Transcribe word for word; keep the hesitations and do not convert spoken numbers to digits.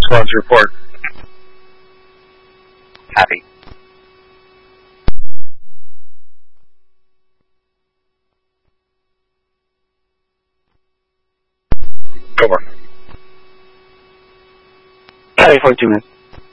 squad's report. Happy. Over. Happy for two minutes.